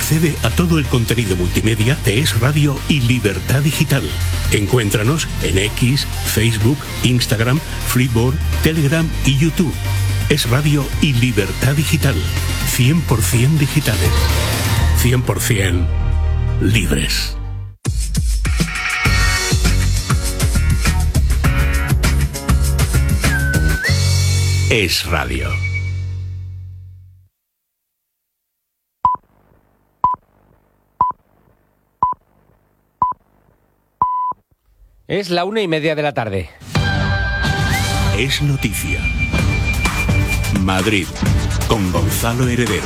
Accede a todo el contenido multimedia de Es Radio y Libertad Digital. Encuéntranos en X, Facebook, Instagram, Flipboard, Telegram y YouTube. Es Radio y Libertad Digital. 100% digitales. 100% libres. Es Radio. Es la 1:30 de la tarde. Es noticia. Madrid, con Gonzalo Heredero.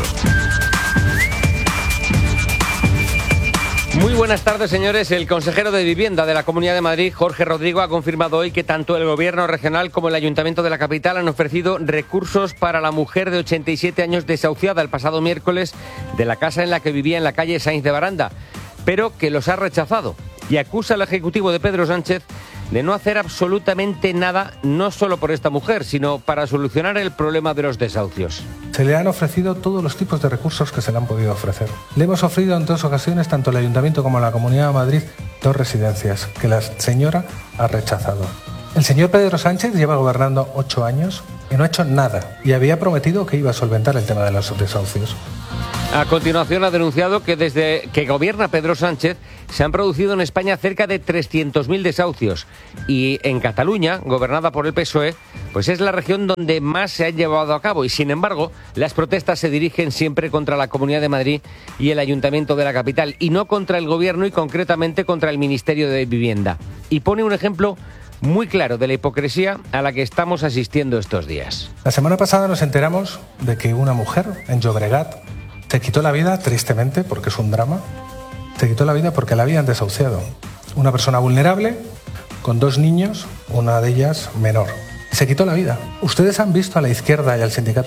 Muy buenas tardes, señores. El consejero de Vivienda de la Comunidad de Madrid, Jorge Rodrigo, ha confirmado hoy que tanto el Gobierno regional como el Ayuntamiento de la capital han ofrecido recursos para la mujer de 87 años desahuciada el pasado miércoles de la casa en la que vivía en la calle Sainz de Baranda, pero que los ha rechazado y acusa al Ejecutivo de Pedro Sánchez de no hacer absolutamente nada, no solo por esta mujer, sino para solucionar el problema de los desahucios. Se le han ofrecido todos los tipos de recursos que se le han podido ofrecer. Le hemos ofrecido en 2 ocasiones, tanto el Ayuntamiento como la Comunidad de Madrid, 2 residencias, que la señora ha rechazado. El señor Pedro Sánchez lleva gobernando 8 años y no ha hecho nada, y había prometido que iba a solventar el tema de los desahucios. A continuación ha denunciado que desde que gobierna Pedro Sánchez se han producido en España cerca de 300.000 desahucios y en Cataluña, gobernada por el PSOE, pues es la región donde más se han llevado a cabo y sin embargo las protestas se dirigen siempre contra la Comunidad de Madrid y el Ayuntamiento de la capital y no contra el Gobierno y concretamente contra el Ministerio de Vivienda. Y pone un ejemplo muy claro de la hipocresía a la que estamos asistiendo estos días. La semana pasada nos enteramos de que una mujer en Llobregat se quitó la vida, tristemente, porque es un drama. Se quitó la vida porque la habían desahuciado. Una persona vulnerable, con 2 niños, una de ellas menor. Se quitó la vida. ¿Ustedes han visto a la izquierda y al sindicato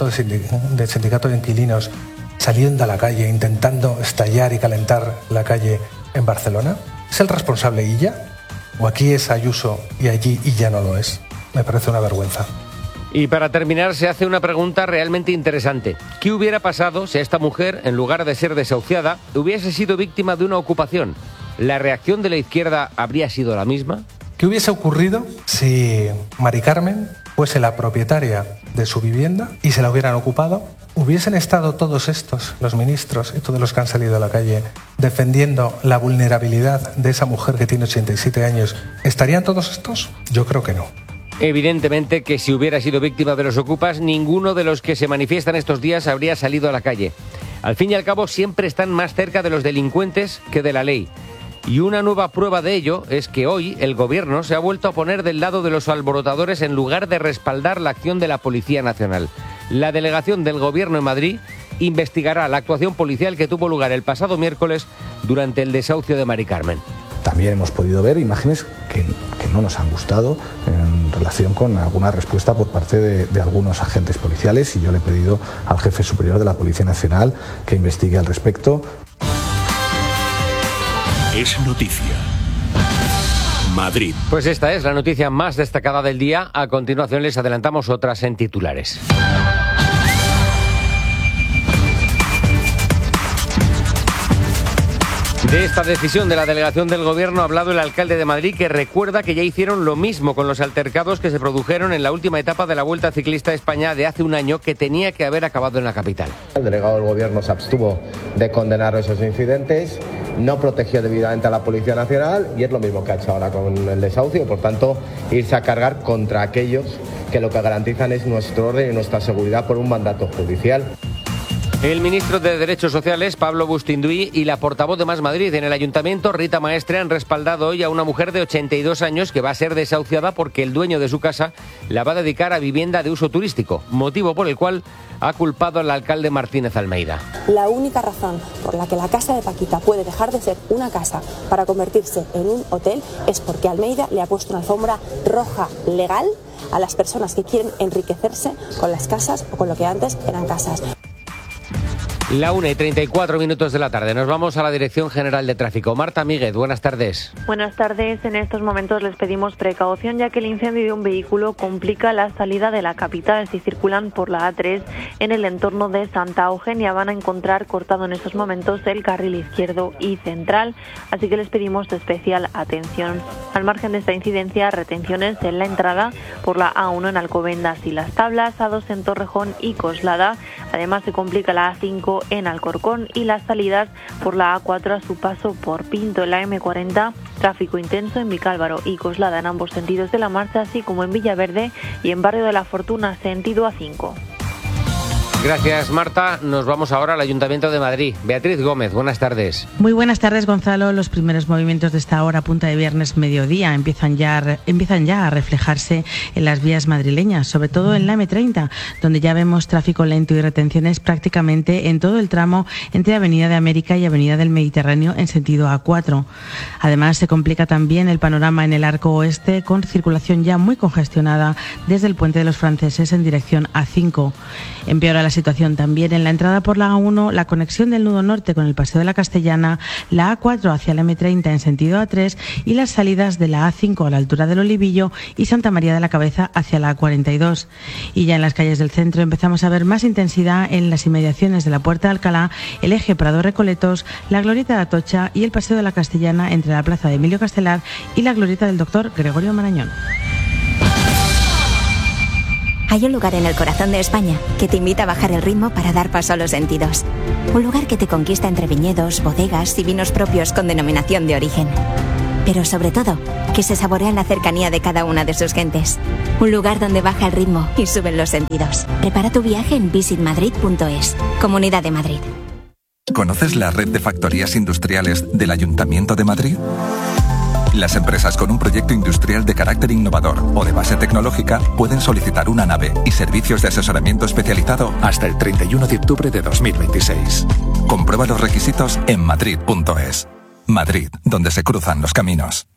de inquilinos saliendo a la calle, intentando estallar y calentar la calle en Barcelona? ¿Es el responsable Illa? ¿O aquí es Ayuso y allí Illa no lo es? Me parece una vergüenza. Y para terminar se hace una pregunta realmente interesante. ¿Qué hubiera pasado si esta mujer, en lugar de ser desahuciada, hubiese sido víctima de una ocupación? ¿La reacción de la izquierda habría sido la misma? ¿Qué hubiese ocurrido si Mari Carmen fuese la propietaria de su vivienda y se la hubieran ocupado? ¿Hubiesen estado todos estos, los ministros y todos los que han salido a la calle, defendiendo la vulnerabilidad de esa mujer que tiene 87 años? ¿Estarían todos estos? Yo creo que no. Evidentemente que si hubiera sido víctima de los ocupas, ninguno de los que se manifiestan estos días habría salido a la calle. Al fin y al cabo, siempre están más cerca de los delincuentes que de la ley. Y una nueva prueba de ello es que hoy el Gobierno se ha vuelto a poner del lado de los alborotadores en lugar de respaldar la acción de la Policía Nacional. La delegación del Gobierno en Madrid investigará la actuación policial que tuvo lugar el pasado miércoles durante el desahucio de Mari Carmen. También hemos podido ver imágenes que no nos han gustado en relación con alguna respuesta por parte de algunos agentes policiales y yo le he pedido al jefe superior de la Policía Nacional que investigue al respecto. Es noticia. Madrid. Pues esta es la noticia más destacada del día. A continuación les adelantamos otras en titulares. De esta decisión de la delegación del Gobierno ha hablado el alcalde de Madrid, que recuerda que ya hicieron lo mismo con los altercados que se produjeron en la última etapa de la Vuelta Ciclista a España de hace un año, que tenía que haber acabado en la capital. El delegado del Gobierno se abstuvo de condenar esos incidentes, no protegió debidamente a la Policía Nacional y es lo mismo que ha hecho ahora con el desahucio, por tanto, irse a cargar contra aquellos que lo que garantizan es nuestro orden y nuestra seguridad por un mandato judicial. El ministro de Derechos Sociales, Pablo Bustinduy, y la portavoz de Más Madrid en el Ayuntamiento, Rita Maestre, han respaldado hoy a una mujer de 82 años que va a ser desahuciada porque el dueño de su casa la va a dedicar a vivienda de uso turístico, motivo por el cual ha culpado al alcalde Martínez Almeida. La única razón por la que la casa de Paquita puede dejar de ser una casa para convertirse en un hotel es porque Almeida le ha puesto una alfombra roja legal a las personas que quieren enriquecerse con las casas o con lo que antes eran casas. La 1:34 de la tarde. Nos vamos a la Dirección General de Tráfico. Marta Míguez, buenas tardes. Buenas tardes. En estos momentos les pedimos precaución ya que el incendio de un vehículo complica la salida de la capital. Si circulan por la A3 en el entorno de Santa Eugenia van a encontrar cortado en estos momentos el carril izquierdo y central, así que les pedimos especial atención. Al margen de esta incidencia, retenciones en la entrada por la A1 en Alcobendas y Las Tablas, A2 en Torrejón y Coslada. Además se complica la A5 en Alcorcón y las salidas por la A4 a su paso por Pinto. En la M40, tráfico intenso en Vicálvaro y Coslada en ambos sentidos de la marcha, así como en Villaverde y en Barrio de la Fortuna, sentido A5. Gracias, Marta. Nos vamos ahora al Ayuntamiento de Madrid. Beatriz Gómez, buenas tardes. Muy buenas tardes, Gonzalo. Los primeros movimientos de esta hora punta de viernes mediodía empiezan ya a reflejarse en las vías madrileñas, sobre todo en la M30, donde ya vemos tráfico lento y retenciones prácticamente en todo el tramo entre Avenida de América y Avenida del Mediterráneo en sentido A4. Además, se complica también el panorama en el arco oeste, con circulación ya muy congestionada desde el Puente de los Franceses en dirección A5. Empeora la situación también en la entrada por la A1, la conexión del nudo norte con el Paseo de la Castellana, la A4 hacia la M30 en sentido A3 y las salidas de la A5 a la altura del Olivillo y Santa María de la Cabeza hacia la A42. Y ya en las calles del centro empezamos a ver más intensidad en las inmediaciones de la Puerta de Alcalá, el eje Prado-Recoletos, la Glorieta de Atocha y el Paseo de la Castellana entre la Plaza de Emilio Castelar y la Glorieta del Doctor Gregorio Marañón. Hay un lugar en el corazón de España que te invita a bajar el ritmo para dar paso a los sentidos. Un lugar que te conquista entre viñedos, bodegas y vinos propios con denominación de origen. Pero sobre todo, que se saborea en la cercanía de cada una de sus gentes. Un lugar donde baja el ritmo y suben los sentidos. Prepara tu viaje en visitmadrid.es. Comunidad de Madrid. ¿Conoces la red de factorías industriales del Ayuntamiento de Madrid? Las empresas con un proyecto industrial de carácter innovador o de base tecnológica pueden solicitar una nave y servicios de asesoramiento especializado hasta el 31 de octubre de 2026. Comprueba los requisitos en madrid.es. Madrid, donde se cruzan los caminos.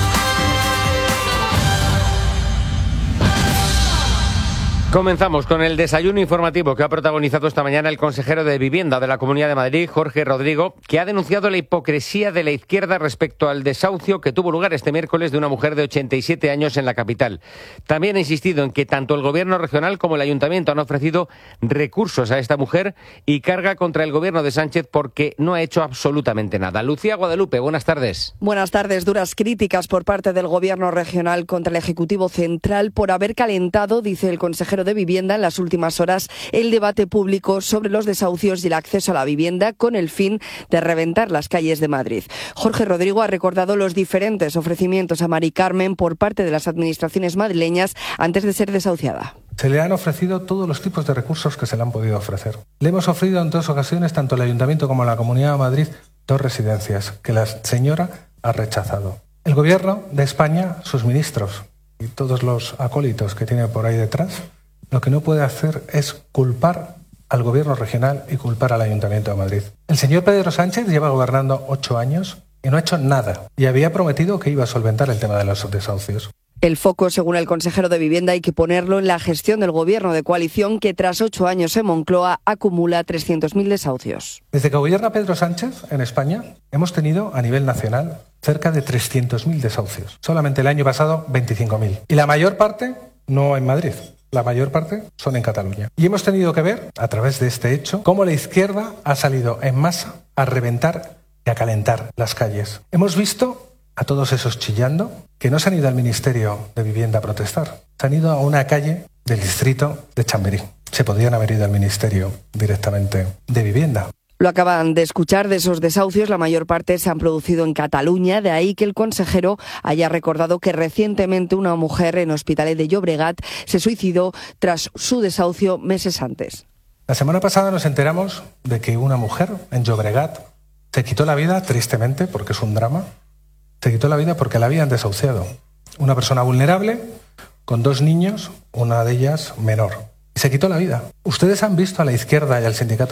Comenzamos con el desayuno informativo que ha protagonizado esta mañana el consejero de Vivienda de la Comunidad de Madrid, Jorge Rodrigo, que ha denunciado la hipocresía de la izquierda respecto al desahucio que tuvo lugar este miércoles de una mujer de 87 años en la capital. También ha insistido en que tanto el Gobierno regional como el Ayuntamiento han ofrecido recursos a esta mujer y carga contra el Gobierno de Sánchez porque no ha hecho absolutamente nada. Lucía Guadalupe, buenas tardes. Buenas tardes. Duras críticas por parte del Gobierno regional contra el Ejecutivo Central por haber calentado, dice el consejero de Vivienda, en las últimas horas el debate público sobre los desahucios y el acceso a la vivienda con el fin de reventar las calles de Madrid. Jorge Rodrigo ha recordado los diferentes ofrecimientos a Mari Carmen por parte de las administraciones madrileñas antes de ser desahuciada. Se le han ofrecido todos los tipos de recursos que se le han podido ofrecer. Le hemos ofrecido en 2 ocasiones, tanto el Ayuntamiento como la Comunidad de Madrid, 2 residencias que la señora ha rechazado. El Gobierno de España, sus ministros y todos los acólitos que tiene por ahí detrás, lo que no puede hacer es culpar al Gobierno regional y culpar al Ayuntamiento de Madrid. El señor Pedro Sánchez lleva gobernando 8 años y no ha hecho nada. Y había prometido que iba a solventar el tema de los desahucios. El foco, según el consejero de Vivienda, hay que ponerlo en la gestión del Gobierno de coalición que tras 8 años en Moncloa acumula 300.000 desahucios. Desde que gobierna Pedro Sánchez en España hemos tenido a nivel nacional cerca de 300.000 desahucios. Solamente el año pasado 25.000. Y la mayor parte no en Madrid. La mayor parte son en Cataluña. Y hemos tenido que ver, a través de este hecho, cómo la izquierda ha salido en masa a reventar y a calentar las calles. Hemos visto a todos esos chillando que no se han ido al Ministerio de Vivienda a protestar. Se han ido a una calle del distrito de Chamberí. Se podrían haber ido al Ministerio directamente de Vivienda. Lo acaban de escuchar, de esos desahucios, la mayor parte se han producido en Cataluña, de ahí que el consejero haya recordado que recientemente una mujer en Hospitalet de Llobregat se suicidó tras su desahucio meses antes. La semana pasada nos enteramos de que una mujer en Llobregat se quitó la vida, tristemente, porque es un drama, se quitó la vida porque la habían desahuciado. Una persona vulnerable, con 2 niños, una de ellas menor. Se quitó la vida. ¿Ustedes han visto a la izquierda y al sindicato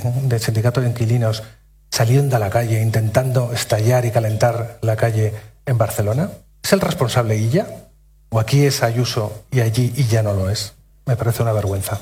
de inquilinos saliendo a la calle intentando estallar y calentar la calle en Barcelona? ¿Es el responsable Illa? ¿O aquí es Ayuso y allí Illa no lo es? Me parece una vergüenza.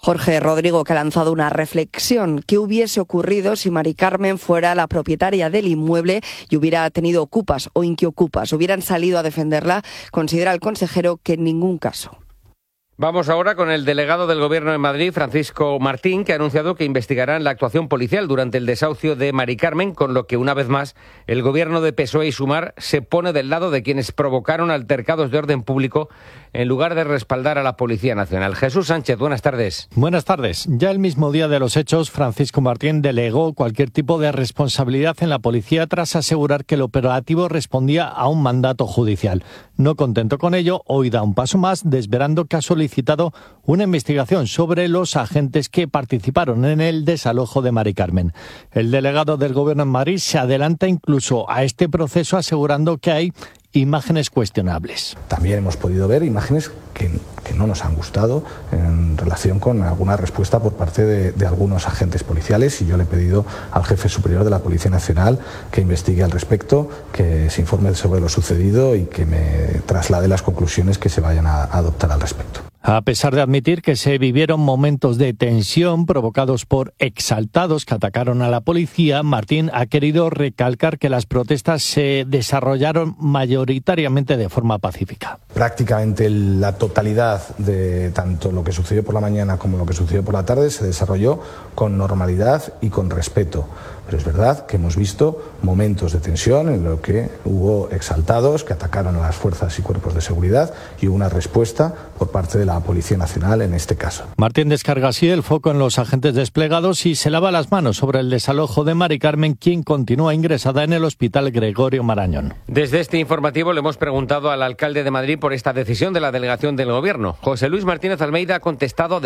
Jorge Rodrigo, que ha lanzado una reflexión. ¿Qué hubiese ocurrido si Mari Carmen fuera la propietaria del inmueble y hubiera tenido ocupas o inquiocupas? ¿Hubieran salido a defenderla? Considera el consejero que en ningún caso. Vamos ahora con el delegado del Gobierno en Madrid, Francisco Martín, que ha anunciado que investigarán la actuación policial durante el desahucio de Mari Carmen, con lo que una vez más el Gobierno de PSOE y Sumar se pone del lado de quienes provocaron altercados de orden público en lugar de respaldar a la Policía Nacional. Jesús Sánchez, buenas tardes. Buenas tardes. Ya el mismo día de los hechos, Francisco Martín delegó cualquier tipo de responsabilidad en la policía tras asegurar que el operativo respondía a un mandato judicial. No contento con ello, hoy da un paso más, desvelando que ha solicitado una investigación sobre los agentes que participaron en el desalojo de Mari Carmen. El delegado del Gobierno en Madrid se adelanta incluso a este proceso asegurando que hay imágenes cuestionables. También hemos podido ver imágenes que no nos han gustado en relación con alguna respuesta por parte de algunos agentes policiales, y yo le he pedido al jefe superior de la Policía Nacional que investigue al respecto, que se informe sobre lo sucedido y que me traslade las conclusiones que se vayan a adoptar al respecto. A pesar de admitir que se vivieron momentos de tensión provocados por exaltados que atacaron a la policía, Martín ha querido recalcar que las protestas se desarrollaron mayoritariamente de forma pacífica. Prácticamente la totalidad de tanto lo que sucedió por la mañana como lo que sucedió por la tarde se desarrolló con normalidad y con respeto. Pero es verdad que hemos visto momentos de tensión en los que hubo exaltados que atacaron a las fuerzas y cuerpos de seguridad y hubo una respuesta por parte de la Policía Nacional en este caso. Martín descarga así el foco en los agentes desplegados y se lava las manos sobre el desalojo de Mari Carmen, quien continúa ingresada en el Hospital Gregorio Marañón. Desde este informativo le hemos preguntado al alcalde de Madrid por esta decisión de la delegación del Gobierno. José Luis Martínez Almeida ha contestado